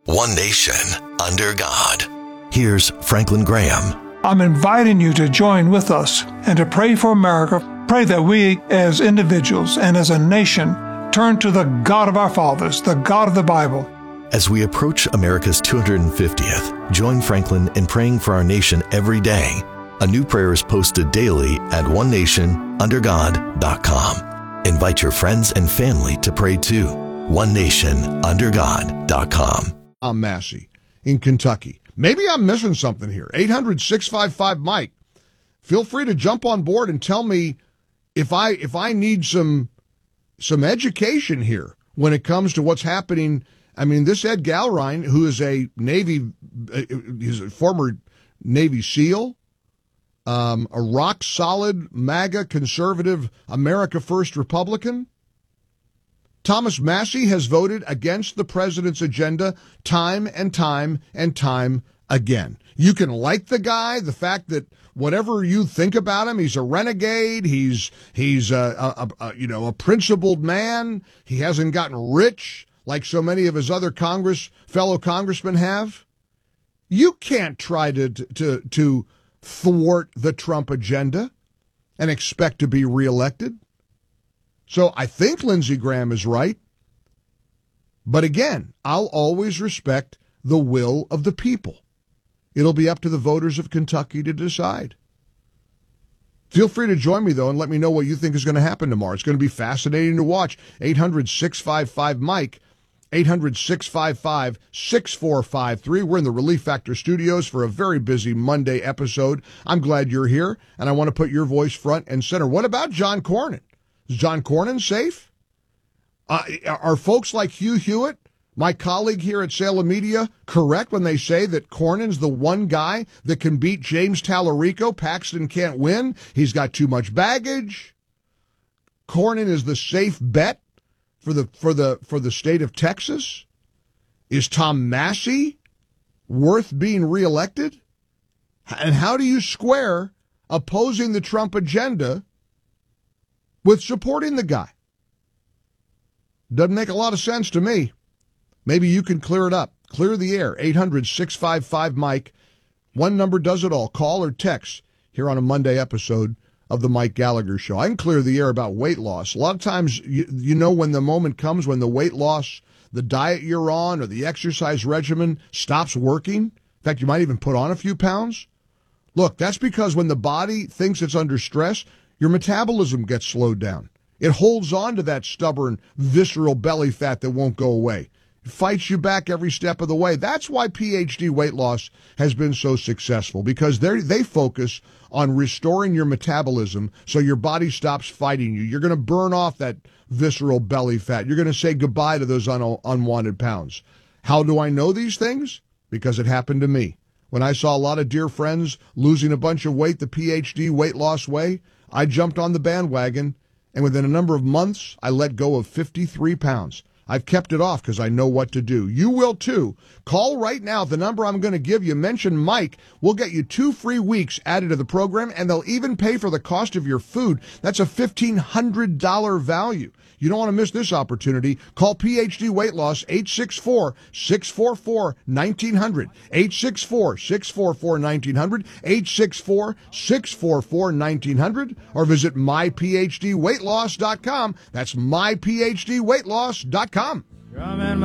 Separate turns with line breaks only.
One nation, under God. Here's Franklin Graham.
I'm inviting you to join with us and to pray for America. Pray that we, as individuals and as a nation, turn to the God of our fathers, the God of the Bible.
As we approach America's 250th, join Franklin in praying for our nation every day. A new prayer is posted daily at onenationundergod.com. Invite your friends and family to pray too. onenationundergod.com.
I'm Massey in Kentucky. Maybe I'm missing something here. 800-655-MIKE. Feel free to jump on board and tell me if I need some education here when it comes to what's happening. I mean, this Ed Galrine, who is a he's a former Navy SEAL, a rock-solid MAGA conservative America First Republican. Thomas Massie has voted against the president's agenda time and time and time again. You can like the guy, the fact that whatever you think about him, he's a renegade, he's a principled man, he hasn't gotten rich like so many of his other fellow congressmen have. You can't try to thwart the Trump agenda and expect to be reelected. So I think Lindsey Graham is right. But again, I'll always respect the will of the people. It'll be up to the voters of Kentucky to decide. Feel free to join me, though, and let me know what you think is going to happen tomorrow. It's going to be fascinating to watch. 800-655-MIKE, 800-655-6453. We're in the Relief Factor studios for a very busy Monday episode. I'm glad you're here, and I want to put your voice front and center. What about John Cornyn? Is John Cornyn safe? Are folks like Hugh Hewitt, my colleague here at Salem Media, correct when they say that Cornyn's the one guy that can beat James Tallarico? Paxton can't win. He's got too much baggage. Cornyn is the safe bet for the state of Texas. Is Tom Massie worth being reelected? And how do you square opposing the Trump agenda with supporting the guy? Doesn't make a lot of sense to me. Maybe you can clear it up. Clear the air. 800-655-MIKE. One number does it all. Call or text here on a Monday episode of the Mike Gallagher Show. I can clear the air about weight loss. A lot of times, you know, when the moment comes when the weight loss, the diet you're on or the exercise regimen stops working. In fact, you might even put on a few pounds. Look, that's because when the body thinks it's under stress, your metabolism gets slowed down. It holds on to that stubborn, visceral belly fat that won't go away. It fights you back every step of the way. That's why PhD weight loss has been so successful, because they focus on restoring your metabolism so your body stops fighting you. You're going to burn off that visceral belly fat. You're going to say goodbye to those unwanted pounds. How do I know these things? Because it happened to me. When I saw a lot of dear friends losing a bunch of weight the PhD weight loss way, I jumped on the bandwagon, and within a number of months, I let go of 53 pounds. I've kept it off because I know what to do. You will too. Call right now. The number I'm going to give you, mention Mike. We'll get you 2 free weeks added to the program, and they'll even pay for the cost of your food. That's a $1,500 value. You don't want to miss this opportunity. Call PhD Weight Loss, 864-644-1900, 864-644-1900, 864-644-1900, or visit myphdweightloss.com. That's myphdweightloss.com.